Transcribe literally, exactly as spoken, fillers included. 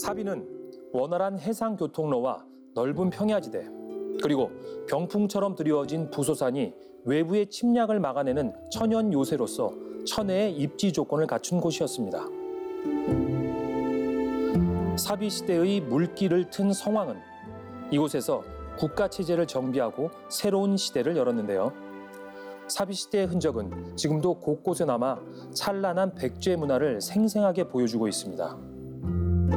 사비는 원활한 해상 교통로와 넓은 평야지대, 그리고 병풍처럼 드리워진 부소산이 외부의 침략을 막아내는 천연 요새로서 천혜의 입지 조건을 갖춘 곳이었습니다. 사비 시대의 물길을 튼 성왕은 이곳에서 국가 체제를 정비하고 새로운 시대를 열었는데요. 사비 시대의 흔적은 지금도 곳곳에 남아 찬란한 백제 문화를 생생하게 보여주고 있습니다.